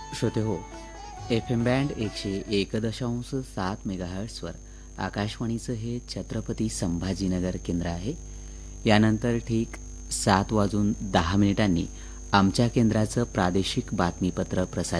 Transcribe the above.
श्रोते हो, F M band 101.7 मेगाहर्ट्सवर आकाशवाणीचं हे छत्रपती संभाजीनगर केंद्र आहे. यानंतर ठीक 7:10 आमच्या केंद्राचं प्रादेशिक बातमीपत्र प्रसारित